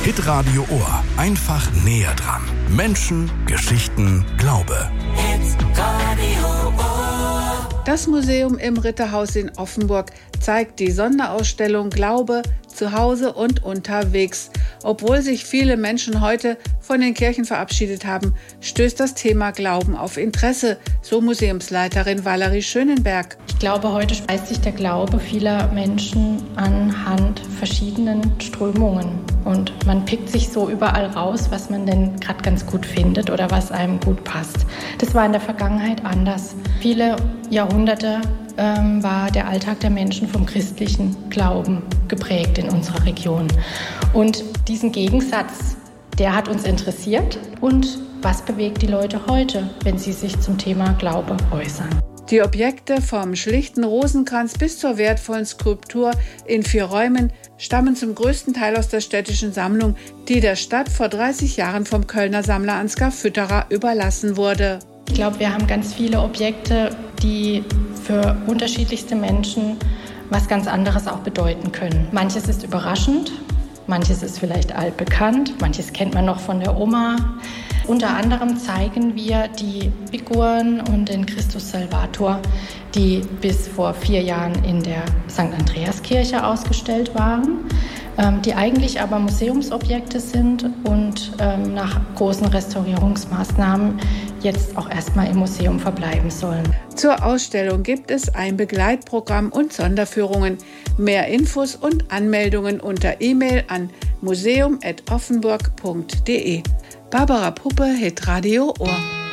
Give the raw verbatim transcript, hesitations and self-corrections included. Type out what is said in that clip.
Hitradio Ohr. Einfach näher dran. Menschen, Geschichten, Glaube. Hitradio Ohr. Das Museum im Ritterhaus in Offenburg zeigt die Sonderausstellung Glaube zu Hause und unterwegs. Obwohl sich viele Menschen heute von den Kirchen verabschiedet haben, stößt das Thema Glauben auf Interesse, so Museumsleiterin Valerie Schönenberg. Ich glaube, heute speist sich der Glaube vieler Menschen anhand verschiedenen Strömungen. Und man pickt sich so überall raus, was man denn gerade ganz gut findet oder was einem gut passt. Das war in der Vergangenheit anders. Viele Jahrhunderte ähm, war der Alltag der Menschen vom christlichen Glauben geprägt in unserer Region. Und diesen Gegensatz, der hat uns interessiert. Und was bewegt die Leute heute, wenn sie sich zum Thema Glaube äußern? Die Objekte vom schlichten Rosenkranz bis zur wertvollen Skulptur in vier Räumen stammen zum größten Teil aus der städtischen Sammlung, die der Stadt vor dreißig Jahren vom Kölner Sammler Ansgar Fütterer überlassen wurde. Ich glaube, wir haben ganz viele Objekte, die für unterschiedlichste Menschen was ganz anderes auch bedeuten können. Manches ist überraschend, manches ist vielleicht altbekannt, manches kennt man noch von der Oma. Unter anderem zeigen wir die Figuren und den Christus Salvator, die bis vor vier Jahren in der Sankt Andreaskirche ausgestellt waren, ähm, die eigentlich aber Museumsobjekte sind und ähm, nach großen Restaurierungsmaßnahmen jetzt auch erstmal im Museum verbleiben sollen. Zur Ausstellung gibt es ein Begleitprogramm und Sonderführungen. Mehr Infos und Anmeldungen unter E-Mail an museum at offenburg punkt de. Barbara Puppe, Hitradio Ohr.